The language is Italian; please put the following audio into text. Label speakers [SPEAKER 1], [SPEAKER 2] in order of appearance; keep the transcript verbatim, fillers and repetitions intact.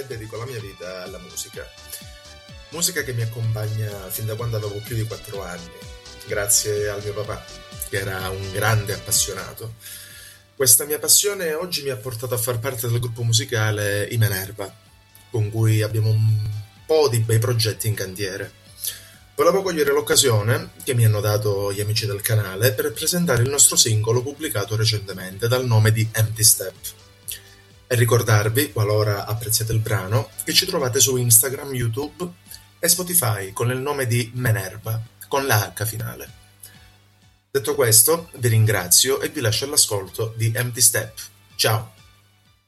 [SPEAKER 1] dedico la mia vita alla musica. Musica che mi accompagna fin da quando avevo più di quattro anni, grazie al mio papà, che era un grande appassionato. Questa mia passione oggi mi ha portato a far parte del gruppo musicale I Menerva, con cui abbiamo un po' di bei progetti in cantiere. Volevo cogliere l'occasione che mi hanno dato gli amici del canale per presentare il nostro singolo pubblicato recentemente dal nome di Empty Step e ricordarvi, qualora apprezziate il brano, che ci trovate su Instagram, YouTube e Spotify con il nome di Menerva, con la H finale. Detto questo, vi ringrazio e vi lascio all'ascolto di Empty Step. Ciao!